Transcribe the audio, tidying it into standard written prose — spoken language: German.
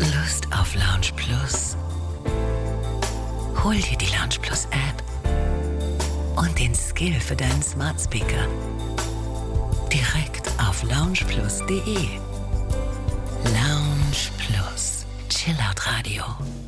Lust auf Lounge Plus? Hol dir die Lounge Plus App und den Skill für deinen Smart Speaker direkt auf loungeplus.de. Lounge Plus, Chillout Radio.